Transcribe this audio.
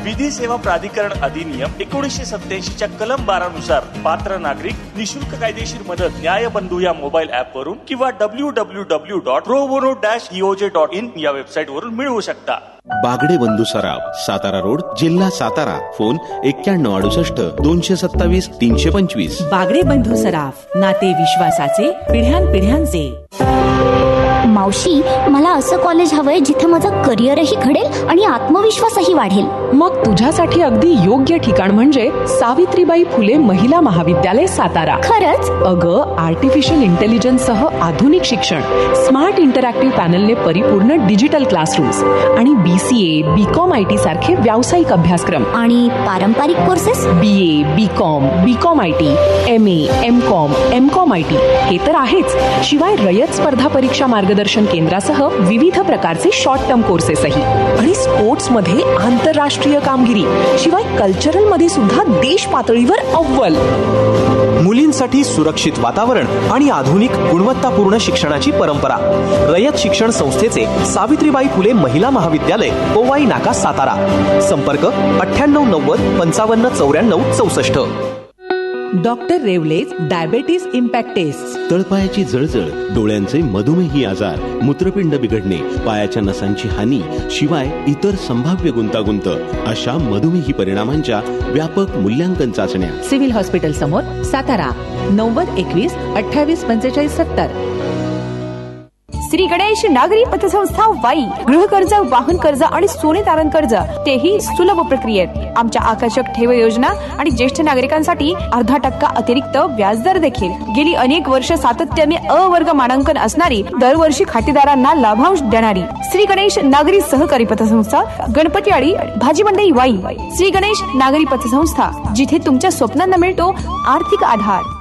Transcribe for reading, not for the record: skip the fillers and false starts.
विधी सेवा प्राधिकरण अधिनियम 1987 कलम 12 नुसार पात्र नागरिक निशुल्क कायदेशीर मदत न्यायबंधू या मोबाईल ऍप वरून किंवा www.probono-eoj.in या वेबसाईट वरून मिळवू शकता. बागडे बंधू सराफ, सातारा रोड, जिल्हा सातारा. फोन 9168-227-325. बागडे बंधू सराफ, नाते विश्वासाचे, पिढ्यानपिढ्यांचे. मावशी, मला असं कॉलेज हवंय जिथे माझं करिअरही घडेल आणि आत्मविश्वासही वाढेल. मग तुझ्यासाठी अगदी योग्य ठिकाण म्हणजे सावित्रीबाई फुले महिला महाविद्यालय सातारा. खरंच? अगं, आर्टिफिशियल इंटेलिजन्स सह आधुनिक शिक्षण, स्मार्ट इंटरॅक्टिव्ह पॅनलने परिपूर्ण डिजिटल क्लासरूम्स आणि BCA, BCom IT सारखे व्यावसायिक अभ्यासक्रम. आणि पारंपरिक courses? BA, BCom, BCom IT, MA, MCom, MCom IT हे तर आहेच. शिवाय रयत स्पर्धा परीक्षा मार्गदर्शन केंद्रासह विविध प्रकारचे शॉर्ट टर्म कोर्सेसही. आणि स्पोर्ट्स मध्ये आंतरराष्ट्रीय कामगिरी, शिवाय कल्चरल मध्ये सुद्धा देश पातळीवर अव्वल. मुलींसाठी सुरक्षित वातावरण आणि आधुनिक गुणवत्तापूर्ण शिक्षणाची परंपरा. रयत शिक्षण संस्थेचे सावित्रीबाई फुले महिला महाविद्यालय, पोवाई नाका, सातारा. संपर्क 9890-5594-64. Doctor रेवलेज diabetes impact taste. तळपायाची जळजळ, डोळ्यांचे मधुमेही आजार, मूत्रपिंड बिघडणे, पायाच्या नसांची हानी, शिवाय इतर संभाव्य गुंतागुंत अशा मधुमेही परिणामांच्या व्यापक मूल्यांकन चाचण्या. सिव्हिल हॉस्पिटल समोर, सातारा. 9021-2845-70. श्री गणेश नागरी पतसंस्था वाई. गृह कर्ज, वाहन कर्ज आणि सोने तारण कर्ज, तेही सुलभ प्रक्रियेत. आमच्या आकर्षक ठेव योजना आणि ज्येष्ठ नागरिकांसाठी 0.5% अतिरिक्त व्याजदर देखील. गेली अनेक वर्ष सातत्याने वर्ग मानांकन असणारी, दरवर्षी खातेदारांना लाभांश देणारी श्री गणेश नागरी सहकारी पतसंस्था, गणपतीवाडी, भाजी मंडई वाई. श्री गणेश नागरी पतसंस्था, जिथे तुमच्या स्वप्नांना मिळतो आर्थिक आधार.